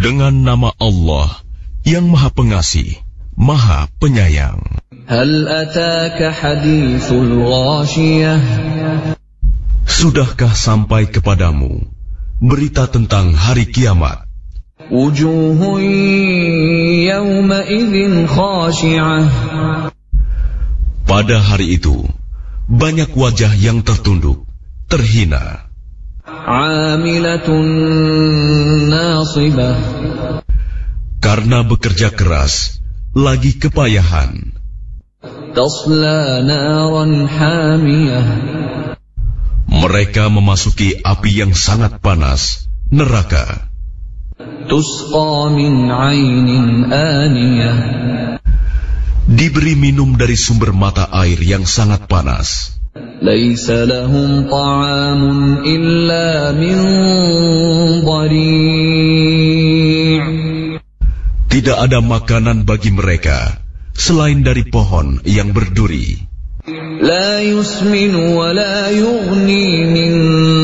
Dengan nama Allah yang Maha Pengasih, Maha Penyayang. Hal ataka hadithul ghashiyah. Sudahkah sampai kepadamu berita tentang hari kiamat? Wujuhun yawma idzin khashi'ah. Pada hari itu banyak wajah yang tertunduk, terhina. Amilatun nasibah. Karena bekerja keras, lagi kepayahan. Tasla naran hamiyah. Mereka memasuki api yang sangat panas, neraka. Tusqa min 'ainin aniyah. Diberi minum dari sumber mata air yang sangat panas. Laisa lahum ta'amun illa min dhari'. Tidak ada makanan bagi mereka selain dari pohon yang berduri. La yusminu wa la yughni min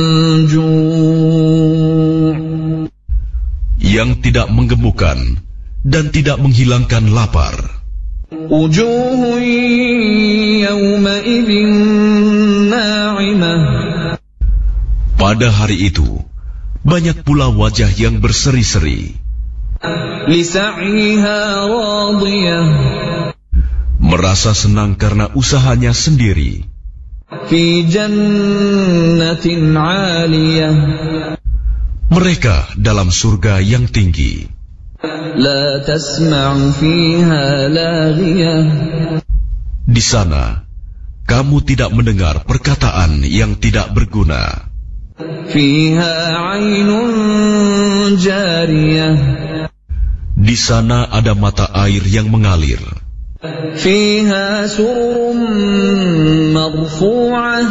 ju'. Yang tidak menggemukkan dan tidak menghilangkan lapar. Wujuhun yawma idzin na'imah. Pada hari itu banyak pula wajah yang berseri-seri. Li sa'yiha radiyah. Merasa senang karena usahanya sendiri. Fi jannatin 'aliyah. Mereka dalam surga yang tinggi. La tasma'u fiha laghiyah. Di sana kamu tidak mendengar perkataan yang tidak berguna. Fiha 'ainun jariyah. Di sana ada mata air yang mengalir. Fiha sururun marfu'ah.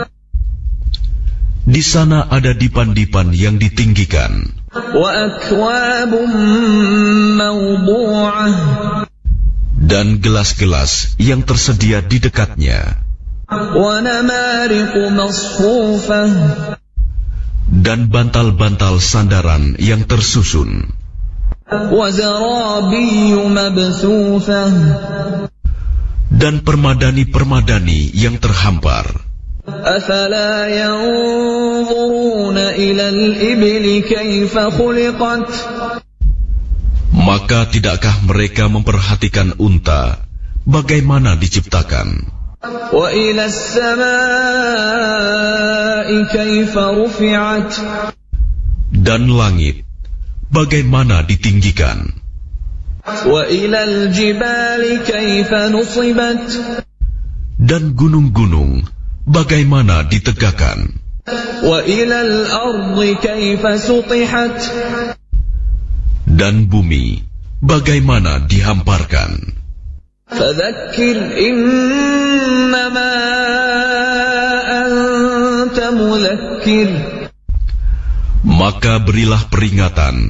Di sana ada dipan-dipan yang ditinggikan. Wa akwabun mawdu'ah. Dan gelas-gelas yang tersedia di dekatnya. Wa namariqu masfufah. Dan bantal-bantal sandaran yang tersusun. Wa zarabiyyu mabthufah. Dan permadani-permadani yang terhampar. Afala yanzuruna ila al-ibli kaifa khuliqat. Maka tidakkah mereka memperhatikan unta bagaimana diciptakan? Wa ila as-samaa'i kaifa rufi'at. Dan langit bagaimana ditinggikan? Wa ila al-jibali kaifa nusibat. Dan gunung-gunung bagaimana ditegakkan? Wa ila al-ardi kaifa sutihat. Dan bumi bagaimana dihamparkan? Fadzakkir innama anta mudzakkir. Maka berilah peringatan,